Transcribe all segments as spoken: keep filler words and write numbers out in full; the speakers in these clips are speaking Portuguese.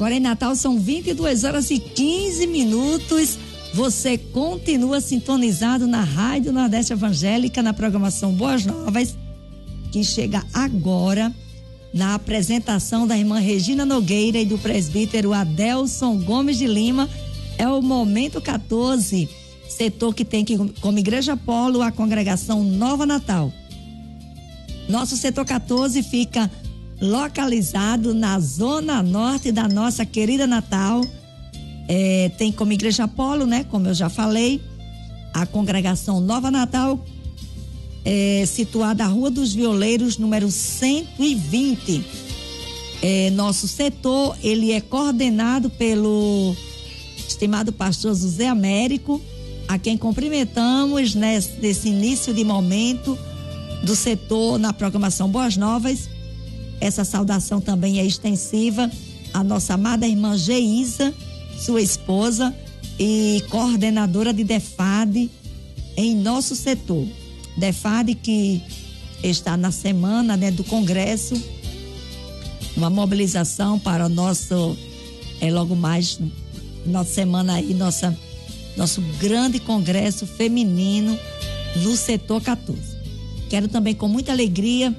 Agora em Natal são vinte e duas horas e quinze minutos. Você continua sintonizado na Rádio Nordeste Evangélica, na programação Boas Novas, que chega agora na apresentação da irmã Regina Nogueira e do presbítero Adelson Gomes de Lima. É o Momento quatorze, setor que tem que, como Igreja Polo, a congregação Nova Natal. Nosso setor quatorze fica localizado na zona norte da nossa querida Natal. É, tem como Igreja Polo, né? Como eu já falei, a congregação Nova Natal, é, situada na Rua dos Violeiros, número cento e vinte. É, nosso setor, ele é coordenado pelo estimado pastor José Américo, a quem cumprimentamos nesse, nesse início de momento do setor na programação Boas Novas. Essa saudação também é extensiva à nossa amada irmã Geisa, sua esposa e coordenadora de DEFAD em nosso setor. DEFAD que está na semana, né, do Congresso, uma mobilização para o nosso, é, logo mais, nossa semana aí, nossa, nosso grande congresso feminino no setor quatorze. Quero também com muita alegria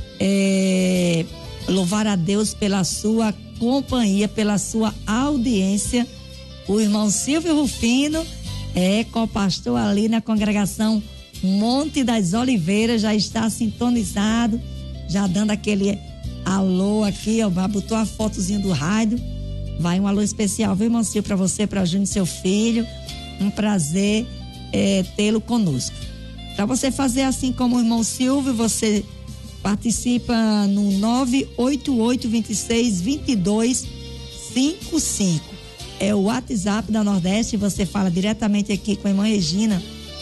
é, louvar a Deus pela sua companhia, pela sua audiência. O irmão Silvio Rufino é co-pastor ali na congregação Monte das Oliveiras, já está sintonizado, já dando aquele alô aqui, ó, botou a fotozinha do rádio. Vai um alô especial, viu, irmão Silvio, para você, para Júnior, seu filho. Um prazer é, tê-lo conosco. Para você fazer assim como o irmão Silvio, você participa no nove oito oito, dois seis, dois dois cinco cinco. É o WhatsApp da Nordeste. Você fala diretamente aqui com a irmã Regina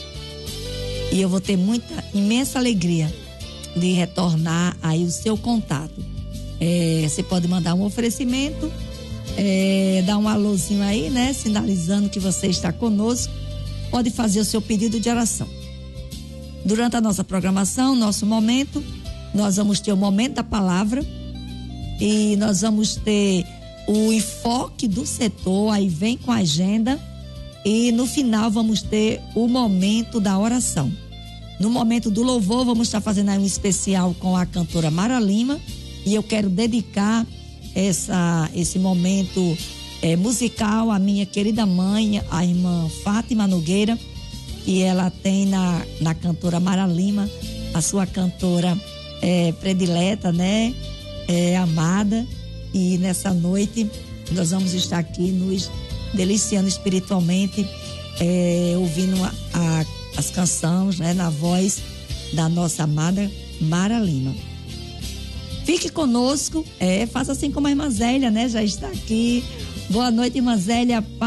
e eu vou ter muita, imensa alegria de retornar aí o seu contato. É, você pode mandar um oferecimento, é, dar um alôzinho aí, né? Sinalizando que você está conosco. Pode fazer o seu pedido de oração. Durante a nossa programação, nosso momento, nós vamos ter o momento da palavra e nós vamos ter o enfoque do setor, aí vem com a agenda, e no final vamos ter o momento da oração. No momento do louvor, vamos estar fazendo aí um especial com a cantora Mara Lima, e eu quero dedicar essa, esse momento é, musical à minha querida mãe, a irmã Fátima Nogueira, e ela tem na, na cantora Mara Lima, a sua cantora é, predileta, né? É, amada. E nessa noite nós vamos estar aqui nos deliciando espiritualmente, é, ouvindo a, a, as canções, né, na voz da nossa amada Mara Lima. Fique conosco, é, faça assim como a irmã Zélia, né? Já está aqui. Boa noite, irmã Zélia.